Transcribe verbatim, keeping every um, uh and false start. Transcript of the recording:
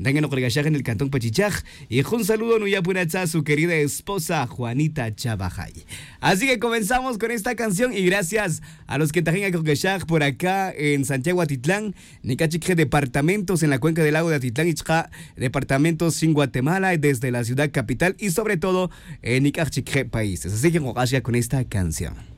Tengan en el cantón Pachichaj. Y un saludo a su querida esposa Juanita Chabajay. Así que comenzamos con esta canción y gracias a los que trajen a por acá en Santiago Atitlán, Nicachique departamentos en la cuenca del lago de Atitlán, Ichja, departamentos en Guatemala, desde la ciudad capital y sobre todo en Nicachique países. Así que gracias con esta canción.